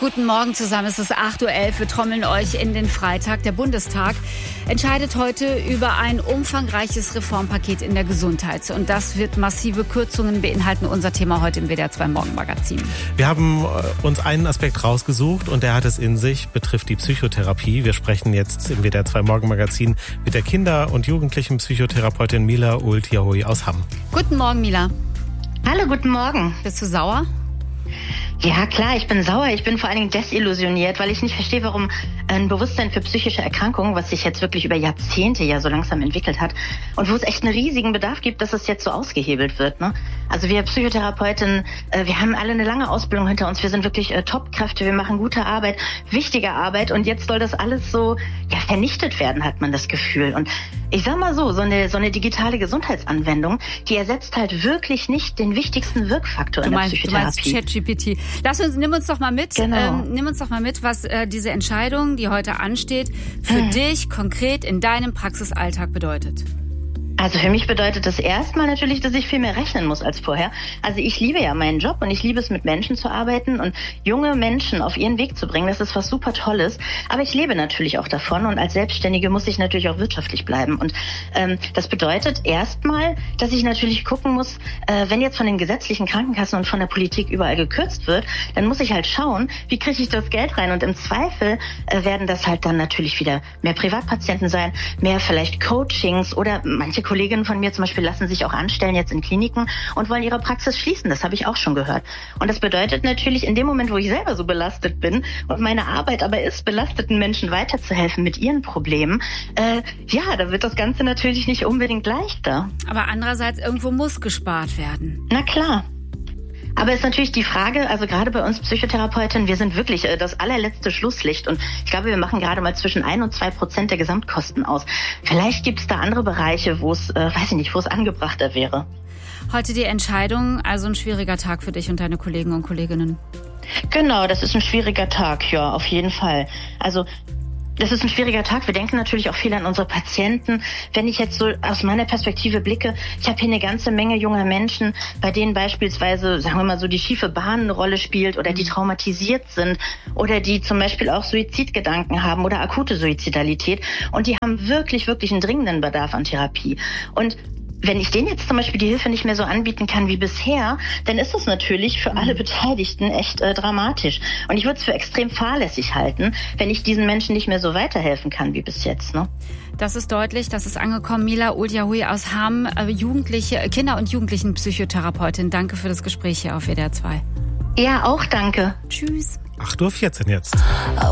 Guten Morgen zusammen. Es ist 8.11 Uhr. Wir trommeln euch in den Freitag. Der Bundestag entscheidet heute über ein umfangreiches Reformpaket in der Gesundheit. Und das wird massive Kürzungen beinhalten. Unser Thema heute im WDR 2 Morgenmagazin. Wir haben uns einen Aspekt rausgesucht und der hat es in sich, betrifft die Psychotherapie. Wir sprechen jetzt im WDR 2 Morgenmagazin mit der Kinder- und Jugendlichen Psychotherapeutin Mila Ult-Yahoui aus Hamm. Guten Morgen, Mila. Hallo, guten Morgen. Bist du sauer? Ja, klar, ich bin sauer. Ich bin vor allen Dingen desillusioniert, weil ich nicht verstehe, warum ein Bewusstsein für psychische Erkrankungen, was sich jetzt wirklich über Jahrzehnte ja so langsam entwickelt hat und wo es echt einen riesigen Bedarf gibt, dass es jetzt so ausgehebelt wird, ne? Also wir Psychotherapeutinnen, wir haben alle eine lange Ausbildung hinter uns. Wir sind wirklich Top-Kräfte. Wir machen gute Arbeit, wichtige Arbeit und jetzt soll das alles so vernichtet werden, hat man das Gefühl. Und ich sag mal so eine digitale Gesundheitsanwendung, die ersetzt halt wirklich nicht den wichtigsten Wirkfaktor in der Psychotherapie. Du meinst ChatGPT. Nimm uns doch mal mit. Genau. Nimm uns doch mal mit, was diese Entscheidung, die heute ansteht, für dich konkret in deinem Praxisalltag bedeutet. Also für mich bedeutet das erstmal natürlich, dass ich viel mehr rechnen muss als vorher. Also ich liebe ja meinen Job und ich liebe es, mit Menschen zu arbeiten und junge Menschen auf ihren Weg zu bringen. Das ist was super Tolles. Aber ich lebe natürlich auch davon und als Selbstständige muss ich natürlich auch wirtschaftlich bleiben. Und das bedeutet erstmal, dass ich natürlich gucken muss, wenn jetzt von den gesetzlichen Krankenkassen und von der Politik überall gekürzt wird, dann muss ich halt schauen, wie kriege ich das Geld rein. Und im Zweifel werden das halt dann natürlich wieder mehr Privatpatienten sein, mehr vielleicht Coachings oder manche Kolleginnen von mir zum Beispiel lassen sich auch anstellen jetzt in Kliniken und wollen ihre Praxis schließen. Das habe ich auch schon gehört. Und das bedeutet natürlich, in dem Moment, wo ich selber so belastet bin und meine Arbeit aber ist, belasteten Menschen weiterzuhelfen mit ihren Problemen, da wird das Ganze natürlich nicht unbedingt leichter. Aber andererseits, irgendwo muss gespart werden. Na klar. Aber es ist natürlich die Frage, also gerade bei uns Psychotherapeutinnen, wir sind wirklich das allerletzte Schlusslicht und ich glaube, wir machen gerade mal zwischen 1% und 2% der Gesamtkosten aus. Vielleicht gibt es da andere Bereiche, wo es angebrachter wäre. Heute die Entscheidung, also ein schwieriger Tag für dich und deine Kollegen und Kolleginnen. Genau, das ist ein schwieriger Tag, ja, auf jeden Fall. Also das ist ein schwieriger Tag. Wir denken natürlich auch viel an unsere Patienten. Wenn ich jetzt so aus meiner Perspektive blicke, ich habe hier eine ganze Menge junger Menschen, bei denen beispielsweise, sagen wir mal so, die schiefe Bahn eine Rolle spielt oder die traumatisiert sind oder die zum Beispiel auch Suizidgedanken haben oder akute Suizidalität. Und die haben wirklich, wirklich einen dringenden Bedarf an Therapie. Und wenn ich denen jetzt zum Beispiel die Hilfe nicht mehr so anbieten kann wie bisher, dann ist das natürlich für alle Beteiligten echt dramatisch. Und ich würde es für extrem fahrlässig halten, wenn ich diesen Menschen nicht mehr so weiterhelfen kann wie bis jetzt, ne? Das ist deutlich, das ist angekommen. Mila Ult-Yahoui aus Hamm, Kinder- und Jugendlichen-Psychotherapeutin. Danke für das Gespräch hier auf WDR 2. Ja, auch danke. Tschüss. 8.14 Uhr jetzt.